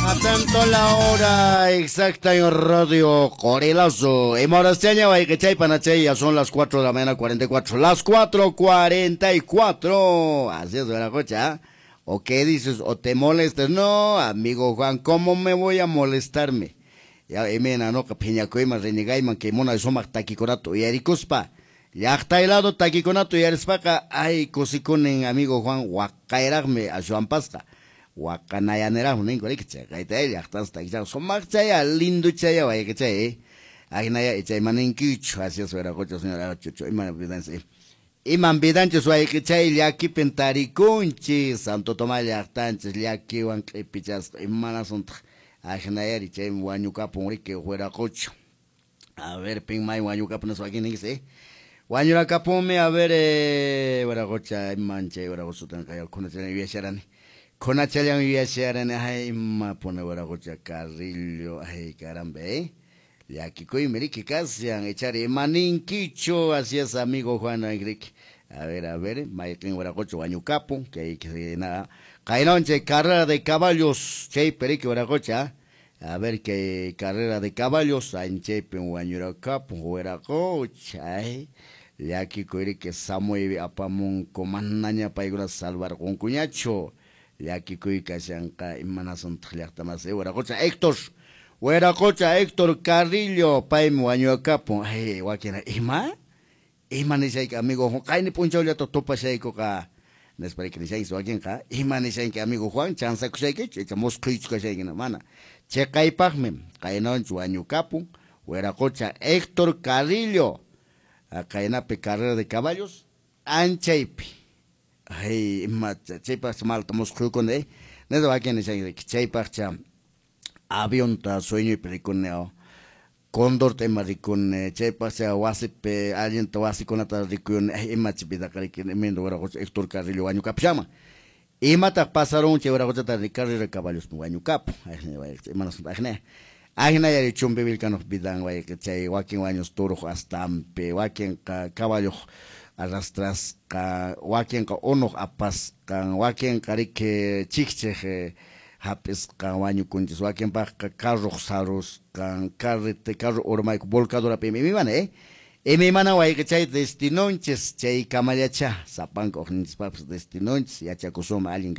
Atento la hora exacta en Radio Corelazo. En Morasteña, Guayquechay, Panachay, ya son las 4 de la mañana, 44. Las 4:44. Así es, la cocha. ¿O qué dices? ¿O te molestas? No, amigo Juan, ¿cómo me voy a molestarme? Ya, emena, no, que piñacoima, renegaiman, que mona de somak taquikonato, y ericuspa. Ya está helado taquikonato, y erespaca, ay, cosiconen, amigo Juan, huacaeragme, a Joan Pasta. Wakanayanera hunin kori kechay kaitay yaktas takcha somak chaya lindo chaya vaya kechay agnaya echay manin kicho así es vera cocho señora chucho iman bidanse iman bidanche suay kechay yaki pentarikunchi Santo Tomás yaktanches yaki wan pichas imana sunt agnaya echay wanyuka pongri que fuera cocho a ver ping mai wanyuka pones aquí ni se wanyuka pome a ver vera cocha manche vera cocho tan kaya con el viajarani con achalian y acharan ay ma pone ahora cocha carrillo ay caramba ya que coi merique casian echar manin quicho así es amigo Juan Agric a ver maikin ahora cocho baño capo que nada cainonche carrera de caballos che perique ahora cocha a ver que carrera de caballos anche pen baño capo ahora cocha ya que coi que Samuel apamun comandanya paigura salvar con cuñacho Yaki kuy kasyanka imanason tkhliaqtamas Héctor Carrillo paim wañuakapu ay wakina ima nisayka amigo kayni punchawlla topashayku ka nespariki nisayki wakinqa ima nisayki amigo Juan chansakushayki chicha mosquychukashaykina mana chaqaypaqmi kaynanchu wañukapu weraqucha Héctor Carrillo kaynapi carrera de caballos anchaypi ay chaypaq malta mosquykunde nedo wakina nisayki chaypaqcha avión ta sueño y película Condor tema ricun chaypaqcha wasipe alienta wasikunata rikun imachipida karikun mendo waraqucha Héctor Carrillo wañukapllama imataq pasaron chay waraquchata carrera de caballos wañukapu imanas ajna yari chumbe vilkanos bidan chay wakin waños toro astampe wakin caballo arrastras wakin uno apas wakin karike chikche hapis wañu kunchis wakin pa carro saros carro ormaico volcadora pe mi mane mi mana chay destinonches chay kamayacha sapanco paps destinonches yacha kusoma alguien